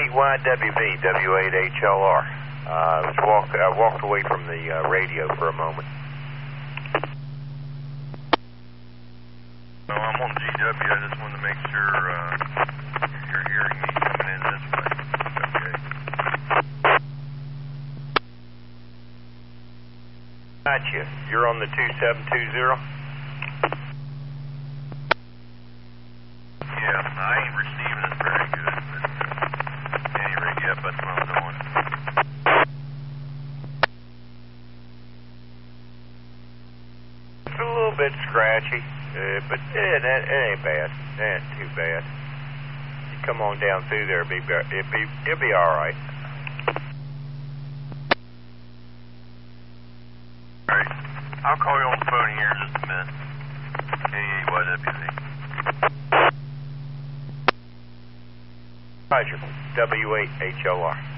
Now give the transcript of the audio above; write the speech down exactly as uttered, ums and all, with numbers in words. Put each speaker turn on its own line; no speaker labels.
Y W B, W eight H L R. Uh, I, was walk, I walked away from the uh, radio for a moment.
No, I'm on G W. I just wanted to make sure uh, you're hearing me coming in this way. Okay.
Gotcha. You're on the two seven two zero?
Yeah, I ain't receiving it very good. But, uh, any rate, yep, that's what I'm doing.
It's a little bit scratchy. Uh, but eh, that, it ain't bad. It ain't too bad. You come on down through there, it'll be, it'll be, it'll be all right.
All right. I'll call you on the phone here in just a minute. K eight Y W B.
Roger. W eight H L R.